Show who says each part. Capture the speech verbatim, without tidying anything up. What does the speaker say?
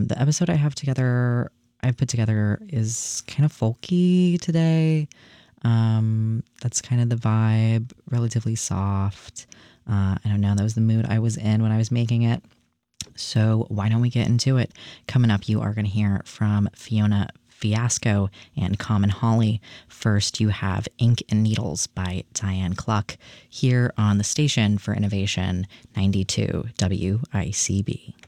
Speaker 1: the episode I have together, I've put together is kind of folky today. Um, that's kind of the vibe, relatively soft. Uh, I don't know, that was the mood I was in when I was making it. So why don't we get into it? Coming up, you are going to hear from Fiona Fiasco and Common Holly. First, you have Ink and Needles by Diane Cluck here on the station for Innovation ninety-two W I C B.